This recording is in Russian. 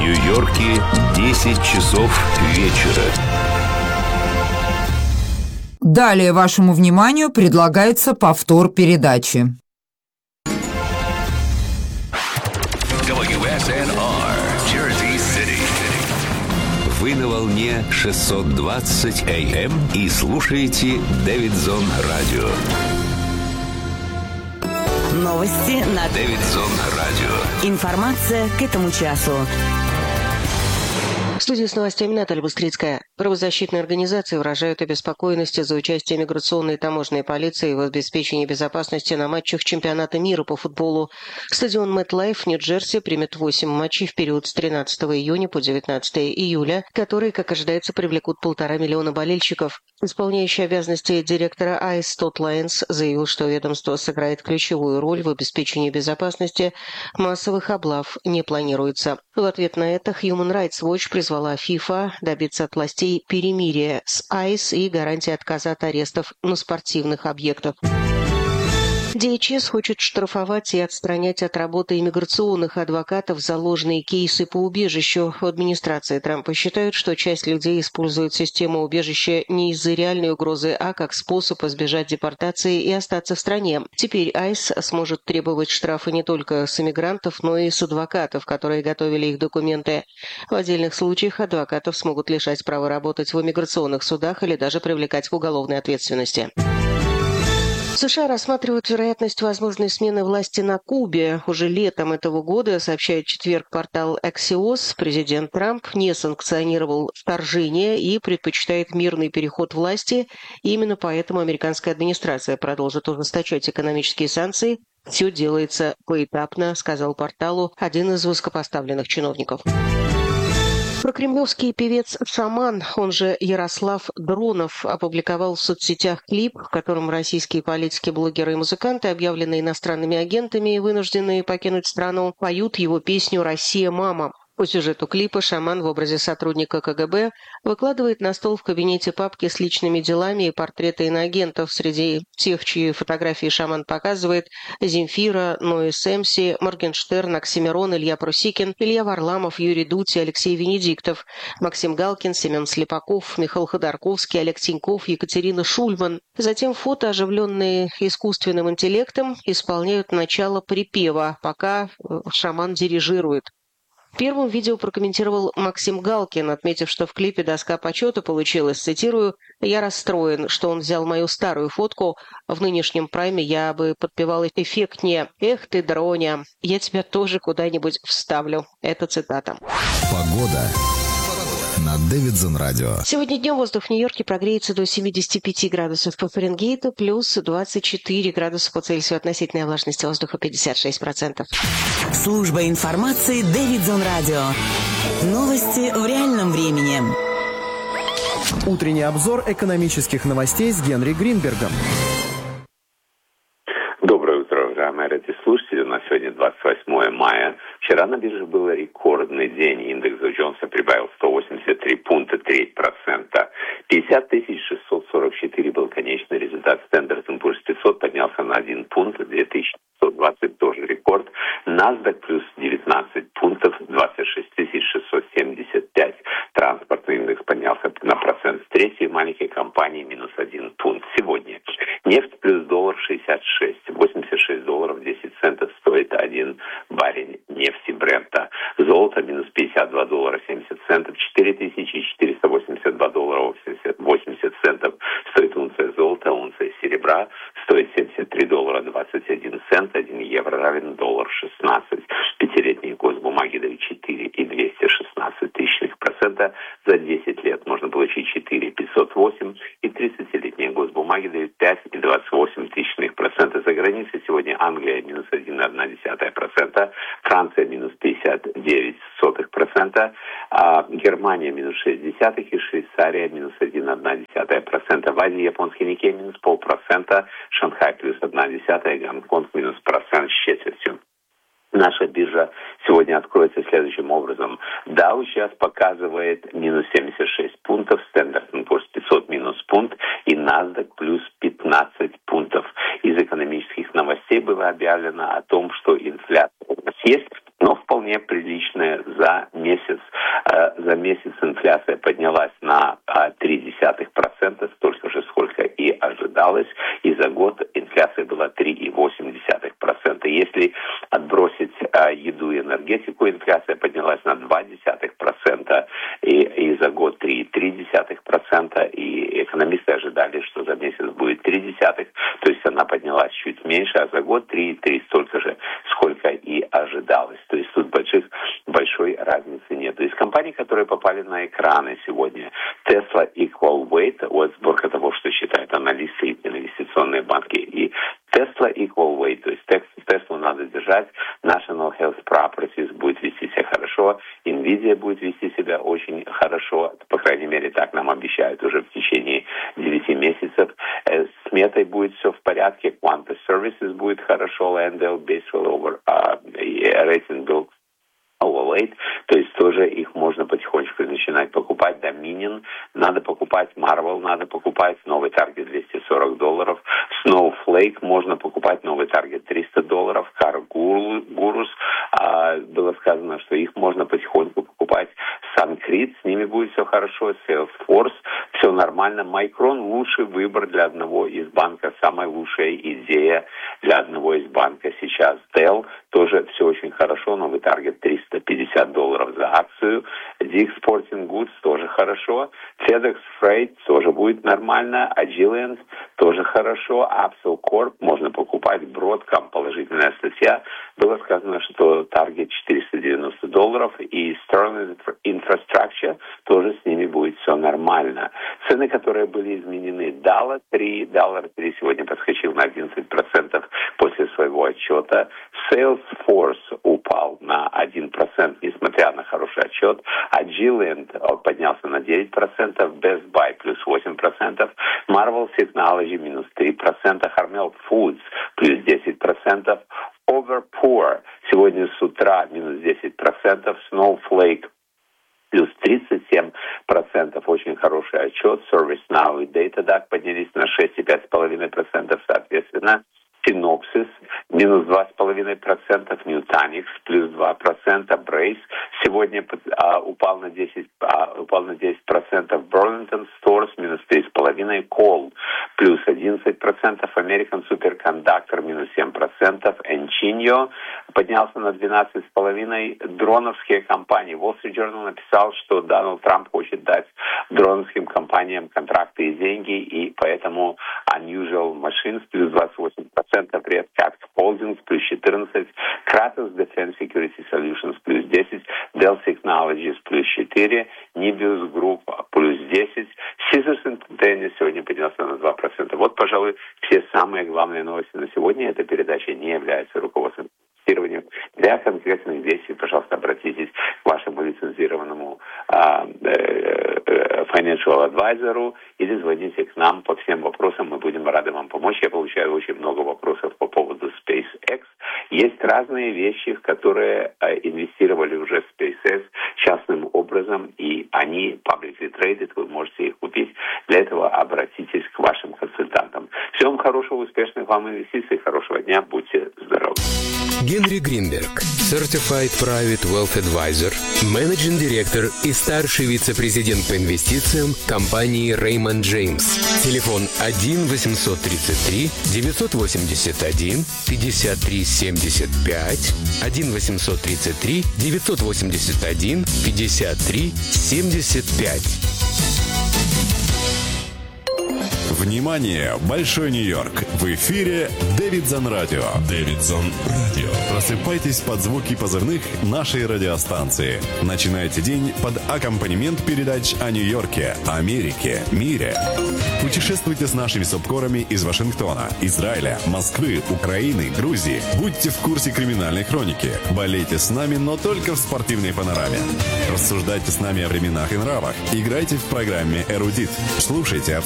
Нью-Йорке 10 часов вечера. Далее вашему вниманию предлагается повтор передачи. WSNR, Jersey City. Вы на волне 620 AM и слушаете Дэвидсон Радио. Новости на Дэвидсон Радио. Информация к этому часу. В студии с новостями Наталья Быстрицкая. Правозащитные организации выражают обеспокоенность из-за участия миграционной и таможенной полиции в обеспечении безопасности на матчах чемпионата мира по футболу. Стадион MetLife в Нью-Джерси примет 8 матчей в период с 13 июня по 19 июля, которые, как ожидается, привлекут 1,5 миллиона болельщиков. Исполняющий обязанности директора ICE Тодд Лайнс заявил, что ведомство сыграет ключевую роль в обеспечении безопасности. Массовых облав не планируется. В ответ на это Human Rights Watch призвала FIFA добиться от властей перемирия с ICE и гарантии отказа от арестов на спортивных объектах. DHS хочет штрафовать и отстранять от работы иммиграционных адвокатов за ложные кейсы по убежищу. В администрации Трампа считают, что часть людей использует систему убежища не из-за реальной угрозы, а как способ избежать депортации и остаться в стране. Теперь ICE сможет требовать штрафы не только с иммигрантов, но и с адвокатов, которые готовили их документы. В отдельных случаях адвокатов смогут лишать права работать в иммиграционных судах или даже привлекать к уголовной ответственности. США рассматривают вероятность возможной смены власти на Кубе. Уже летом этого года, сообщает в четверг портал Axios, президент Трамп не санкционировал вторжение и предпочитает мирный переход власти. И именно поэтому американская администрация продолжит ужесточать экономические санкции. Все делается поэтапно, сказал порталу один из высокопоставленных чиновников. Прокремлевский певец Шаман, он же Ярослав Дронов, опубликовал в соцсетях клип, в котором российские политики, блогеры и музыканты, объявленные иностранными агентами и вынужденные покинуть страну, поют его песню «Россия, мама». По сюжету клипа Шаман в образе сотрудника КГБ выкладывает на стол в кабинете папки с личными делами и портреты иноагентов. Среди тех, чьи фотографии Шаман показывает: Земфира, Нойз Эмси, Моргенштерн, Оксимирон, Илья Прусикин, Илья Варламов, Юрий Дудь и Алексей Венедиктов, Максим Галкин, Семен Слепаков, Михаил Ходорковский, Олег Тиньков, Екатерина Шульман. Затем фото, оживленные искусственным интеллектом, исполняют начало припева, пока Шаман дирижирует. Первым видео прокомментировал Максим Галкин, отметив, что в клипе доска почета получилась, цитирую: «Я расстроен, что он взял мою старую фотку. В нынешнем прайме я бы подпевал эффектнее. Эх ты, Дроня, я тебя тоже куда-нибудь вставлю». Это цитата. Погода на Дэвидсон Радио. Сегодня днем воздух в Нью-Йорке прогреется до 75 градусов по Фаренгейту, плюс 24 градуса по Цельсию. Относительная влажность воздуха 56%. Служба информации Дэвидсон Радио. Новости в реальном времени. Утренний обзор экономических новостей с Генри Гринбергом. Доброе утро, уважаемые радиослушатели. У нас сегодня 28 мая. Вчера на бирже был рекордный день. Индекс Dow Jones прибавил 183 пункта, 0,3%. 50 644 был конечный результат. Standard & Poor's 500 поднялся на 1 пункт, 2120 тоже рекорд. NASDAQ плюс 19 пунктов, 26 675. Транспортный индекс поднялся на процент. Третьей маленькой компании минус 1 пункт. Сегодня нефть плюс доллар 66, 86 долларов 10 центов стоит один баррель нефти Брента. Золото минус 52 доллара 70 центов, 4482 доллара 80 центов стоит унция золота, унция серебра стоит 73 доллара 21 цент, 1 евро равен $1.16. Пятилетние госбумаги дают 4,216%. За 10 лет можно получить 4,508, и 30-летние госбумаги дают 5,28%. За границей сегодня Англия минус 1,1%, Франция минус 59%, Германия минус 0,6% и Швейцария минус 1,1%. В Азии японский Никей минус 0,5%, Шанхай плюс 0,1%, Гонконг минус 1% с четвертью. Наша биржа сегодня откроется следующим образом. Dow сейчас показывает минус 76 пунктов, Standard & Poor's 500 минус пункт и NASDAQ плюс 15 пунктов. Из экономических новостей было объявлено о том, что инфляция у нас есть, но вполне приличная за месяц. За месяц инфляция поднялась на 0,3%, столько же, сколько и ожидалось, и за год инфляция была 3,8%. Если отбросить еду и энергетику, инфляция поднялась на 0,2%, и за год 3,3%, и экономисты ожидали, что за месяц будет 0,3%, то есть она поднялась чуть меньше, а за год 3,3%, столько же, сколько и ожидалось. То есть тут большой разницы нет. Из компаний, которые попали на экраны сегодня, Tesla Equal Weight, вот сборка того, что считают аналисты и инвестиционные банки, и Tesla Equal Weight, то есть Tesla надо держать, National Health Properties будет вести себя хорошо, Nvidia будет вести себя очень хорошо, по крайней мере, так нам обещают уже в течение 9 месяцев. С Метой будет все в порядке, Quanta Services будет хорошо, Landell, Basewell over, рейтинг был overweight, то есть тоже их можно потихонечку начинать покупать. Dominion надо покупать, Marvel надо покупать, новый таргет $240, Snowflake можно покупать, новый таргет $300, Car Gurus, было сказано, что их можно потихоньку покупать, Suncrete, с ними будет все хорошо, Salesforce, все нормально, Micron лучший выбор для одного из банка, самая лучшая идея для одного из банка сейчас, Dell тоже все очень хорошо, новый таргет $350 за акцию. Dick's Sporting Goods тоже хорошо. FedEx Freight тоже будет нормально. Agilent тоже хорошо. Absol Corp можно покупать. Broadcom положительная статья. Было сказано, что таргет $490. И Sterling Infrastructure тоже с ними будет все нормально. Цены, которые были изменены. $3 сегодня подскочил на 11% после своего отчета. Salesforce упал на 1%, несмотря на хороший отчет. Agilent поднялся на 9%, Best Buy плюс 8%, Marvel Technology минус 3%, Hormel Foods плюс 10%, Overpour сегодня с утра минус 10%, Snowflake плюс 37%, очень хороший отчет, ServiceNow и Datadog поднялись на 6 и 5,5% соответственно. Synopsys минус 2,5%, Nutanix плюс 2%, Brace сегодня упал на 10%, Burlington Stores минус 3,5%, Call плюс 11%, American Superconductor минус 7%, Ncinio поднялся на 12,5%, дроновские компании. Wall Street Journal написал, что Дональд Трамп хочет дать дроновским компаниям контракты и деньги, и поэтому Unusual Machines плюс 28%, Red Cat Holdings плюс 14%, Kratos Defense Security Solutions плюс 10%, Dell Technologies плюс 4%, Nibius Group плюс 10%, Caesars Entertainment сегодня поднялся на 2%. Вот, пожалуй, все самые главные новости на сегодня. Эта передача не является руководством. Для конкретных действий, пожалуйста, обратитесь к вашему лицензированному financial advisor'у или звоните к нам по всем вопросам, мы будем рады вам помочь. Я получаю очень много вопросов по поводу SpaceX. Есть разные вещи, в которые инвестировали уже в SpaceX частным образом, и они publicly traded, вы можете их купить. Для этого обратитесь к вашим консультантам. Всего вам хорошего, успешных вам инвестиций, хорошего дня, будьте здоровы. Генри Гринберг, Certified Private Wealth Advisor, Managing Director и старший вице-президент по инвестициям компании Raymond James. Телефон 1-833-981-53-75, 1-833-981-53-75. Внимание, Большой Нью-Йорк! В эфире Дэвидсон Радио. Дэвидсон Радио. Просыпайтесь под звуки позывных нашей радиостанции. Начинайте день под аккомпанемент передач о Нью-Йорке, Америке, мире. Путешествуйте с нашими субкорами из Вашингтона, Израиля, Москвы, Украины, Грузии. Будьте в курсе криминальной хроники. Болейте с нами, но только в спортивной панораме. Рассуждайте с нами о временах и нравах. Играйте в программе «Эрудит». Слушайте